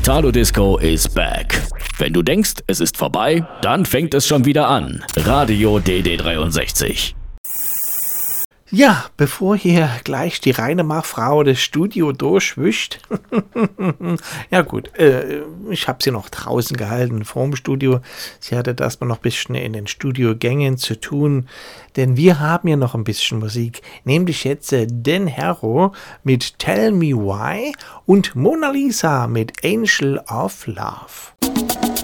Italo Disco is back. Wenn du denkst, es ist vorbei, dann fängt es schon wieder an. Radio DD63. Ja, bevor hier gleich die Reinemach-Frau das Studio durchwischt. Ja gut, ich habe sie noch draußen gehalten vorm Studio. Sie hatte das mal noch ein bisschen in den Studiogängen zu tun, denn wir haben ja noch ein bisschen Musik, nämlich jetzt Den Hero mit Tell Me Why und Mona Lisa mit Angel of Love.